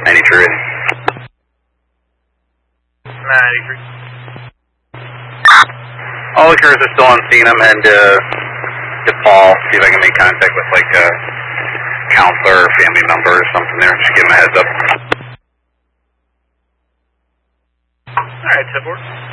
93. 93. All the cars are still on scene. I'm heading to Paul, see if I can make contact with like a counselor or family member or something there. Just give him a heads up. Alright, 10-4.